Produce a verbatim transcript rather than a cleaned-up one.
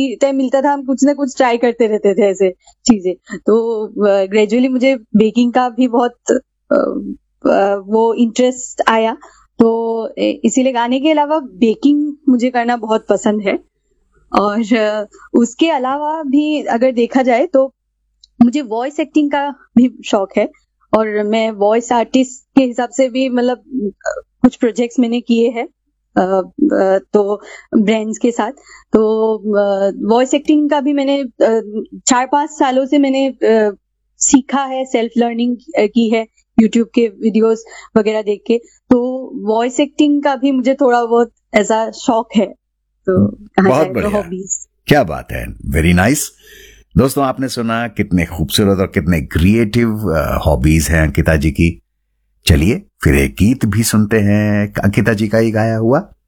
Time मिलता था हम कुछ ना कुछ ट्राई करते रहते थे ऐसे चीजें। तो ग्रेजुअली मुझे बेकिंग का भी बहुत uh, वो इंटरेस्ट आया, तो इसीलिए गाने के अलावा बेकिंग मुझे करना बहुत पसंद है। और uh, उसके अलावा भी अगर देखा जाए तो मुझे वॉइस एक्टिंग का भी शौक है, और मैं वॉइस आर्टिस्ट के हिसाब से भी मतलब कुछ प्रोजेक्ट्स मैंने किए हैं तो ब्रांड्स के साथ। तो वॉइस एक्टिंग का भी मैंने चार पांच सालों से मैंने सीखा है, सेल्फ लर्निंग की है यूट्यूब के वीडियोस वगैरह देख के। तो वॉइस एक्टिंग का भी मुझे थोड़ा बहुत ऐसा शौक है। तो बहुत बढ़िया, हॉबीज। क्या बात है, वेरी नाइस। दोस्तों, आपने सुना कितने खूबसूरत और कितने क्रिएटिव हॉबीज हैं अंकिता जी की। चलिए फिर एक गीत भी सुनते हैं अंकिता जी का ही गाया हुआ।